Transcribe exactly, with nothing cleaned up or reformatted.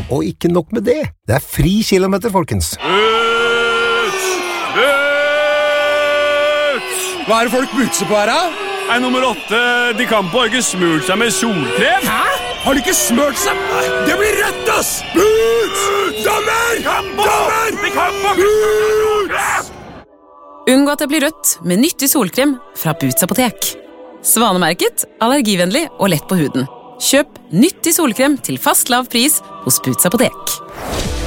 Og ikke nok med det, det er fri kilometer, folkens. Boots! Boots! Hva er det folk butser på her, da? Nei, nummer åtte, de Campo har ikke smurt seg med solkrem. Hæ? Har de ikke smørt seg? Det blir rødt, ass! Boots! Dommer! Dommer! De Campo! Boots! Unngå at det blir rødt med nyttig solkrem fra Boots apotek. Svanemerket, allergivennlig og lett på huden. Kjøp nyttig solkrem til fast lav pris hos Boots apotek.